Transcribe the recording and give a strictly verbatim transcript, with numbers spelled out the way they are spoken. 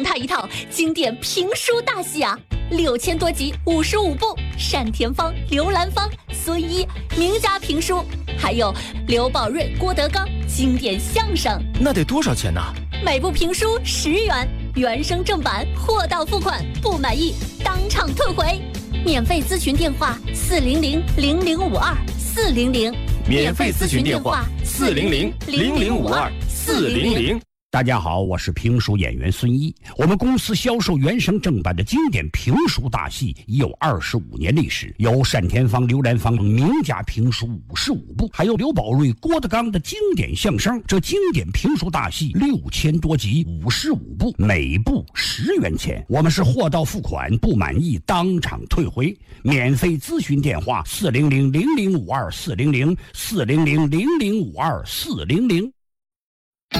送他一套经典评书大戏啊，六千多集，五十五部，单田芳、刘兰芳、孙一名家评书，还有刘宝瑞、郭德纲经典相声。 那得多少钱呢？ 每部评书十元，原声正版，货到付款，不满意当场退回。免费咨询电话：四零零零零五二四零零。 免费咨询电话：四零零零零五二四零零。 大家好，我是评书演员孙一。我们公司销售原声正版的经典评书大戏已有二十五年历史，有单田芳、刘兰芳名家评书五十五部，还有刘宝瑞、郭德纲的经典相声。这经典评书大戏六千多集，五十五部，每部十元钱。我们是货到付款，不满意当场退回。免费咨询电话：四零零零零五二四零零四零零零零五二四零零。